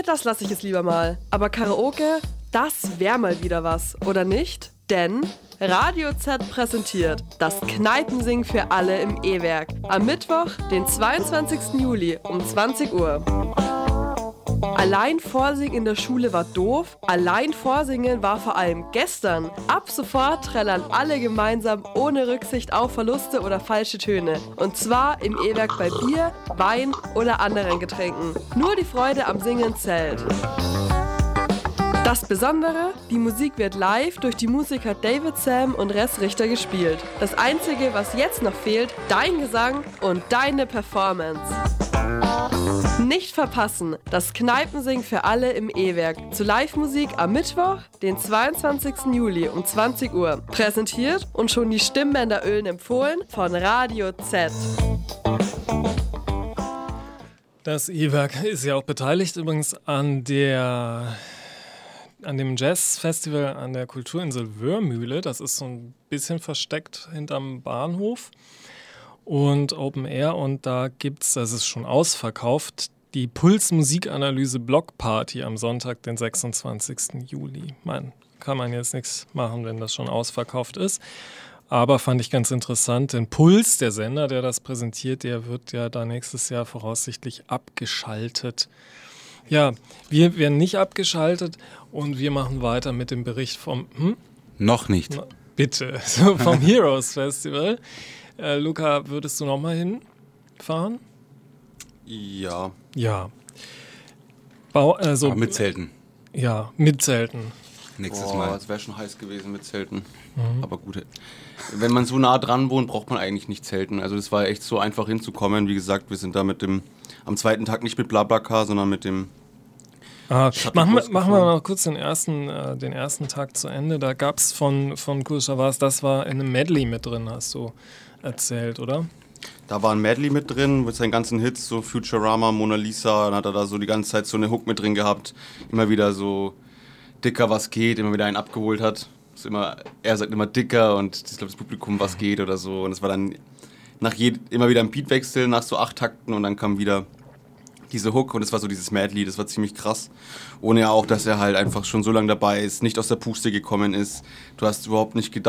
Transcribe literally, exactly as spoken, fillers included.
das lasse ich jetzt lieber mal. Aber Karaoke, das wäre mal wieder was, oder nicht? Denn Radio Z präsentiert das Kneipensingen für alle im E-Werk. Am Mittwoch, den zweiundzwanzigsten Juli um zwanzig Uhr. Allein Vorsingen in der Schule war doof. Allein Vorsingen war vor allem gestern. Ab sofort trällern alle gemeinsam ohne Rücksicht auf Verluste oder falsche Töne. Und zwar im E-Werk bei Bier, Wein oder anderen Getränken. Nur die Freude am Singen zählt. Das Besondere, die Musik wird live durch die Musiker David Sam und Res Richter gespielt. Das Einzige, was jetzt noch fehlt, dein Gesang und deine Performance. Nicht verpassen, das Kneipensingen für alle im E-Werk. Zu Live-Musik am Mittwoch, den zweiundzwanzigsten Juli um zwanzig Uhr. Präsentiert und schon die Stimmbänder Ölen empfohlen von Radio Z. Das E-Werk ist ja auch beteiligt übrigens an der... an dem Jazzfestival an der Kulturinsel Wörmühle. Das ist so ein bisschen versteckt hinterm Bahnhof und Open Air. Und da gibt es, das ist schon ausverkauft, die Puls-Musikanalyse Blockparty am Sonntag, den sechsundzwanzigsten Juli. Man kann man jetzt nichts machen, wenn das schon ausverkauft ist. Aber fand ich ganz interessant, denn Puls, der Sender, der das präsentiert, der wird ja da nächstes Jahr voraussichtlich abgeschaltet. Ja, wir werden nicht abgeschaltet und wir machen weiter mit dem Bericht vom... Hm? Noch nicht. Na, bitte, so vom Heroes Festival. Äh, Luca, würdest du nochmal hinfahren? Ja. Ja. Bau, also, Aber mit Zelten. Ja, mit Zelten. Nächstes Boah, Mal. es wäre schon heiß gewesen mit Zelten. Mhm. Aber gut. Wenn man so nah dran wohnt, braucht man eigentlich nicht Zelten. Also es war echt so einfach hinzukommen. Wie gesagt, wir sind da mit dem, am zweiten Tag nicht mit BlaBlaCar, sondern mit dem Ah, machen, wir, Shuttlebus machen wir gefahren. noch kurz den ersten, äh, den ersten Tag zu Ende. Da gab es von, von Kurshavas, das war in einem Medley mit drin, hast du erzählt, oder? Da war ein Medley mit drin, mit seinen ganzen Hits, so Futurama, Mona Lisa, dann hat er da so die ganze Zeit so eine Hook mit drin gehabt. Immer wieder so dicker, was geht, immer wieder einen abgeholt hat. Ist immer, er sagt immer dicker und ich glaube das Publikum, was geht oder so. Und es war dann nach jed- immer wieder ein Beatwechsel nach so acht Takten und dann kam wieder diese Hook und es war so dieses Medley, das war ziemlich krass. Ohne ja auch, dass er halt einfach schon so lange dabei ist, nicht aus der Puste gekommen ist. Du hast überhaupt nicht gedacht,